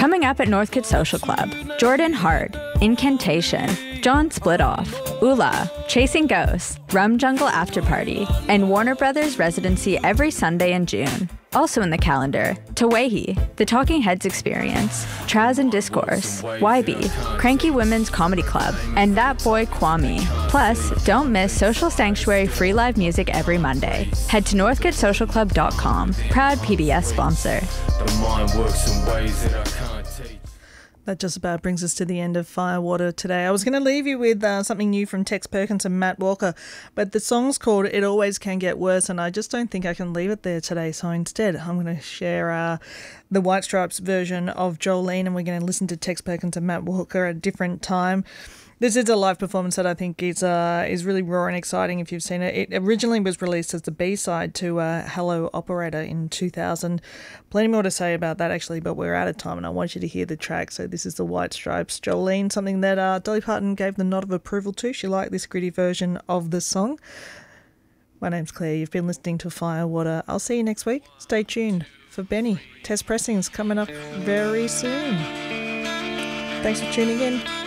Coming up at Northcote Social Club, Jordan Hart, Incantation, John Splitoff, Ula, Chasing Ghosts, Rum Jungle After Party, and Warner Brothers residency every Sunday in June. Also in the calendar, Tawehi, The Talking Heads Experience, Traz and Discourse, YB, Cranky Women's Comedy Club, and That Boy Kwame. Plus, don't miss Social Sanctuary free live music every Monday. Head to northcotesocialclub.com, proud PBS sponsor. The mind works in ways that I can't teach. That just about brings us to the end of Firewater today. I was going to leave you with something new from Tex Perkins and Matt Walker, but the song's called It Always Can Get Worse, and I just don't think I can leave it there today. So instead, I'm going to share the White Stripes version of Jolene, and we're going to listen to Tex Perkins and Matt Walker at a different time. This is a live performance that I think is really raw and exciting if you've seen it. It originally was released as the B-side to Hello Operator in 2000. Plenty more to say about that actually, but we're out of time and I want you to hear the track. So this is the White Stripes, Jolene, something that Dolly Parton gave the nod of approval to. She liked this gritty version of the song. My name's Claire. You've been listening to Firewater. I'll see you next week. Stay tuned for Benny. Test pressings coming up very soon. Thanks for tuning in.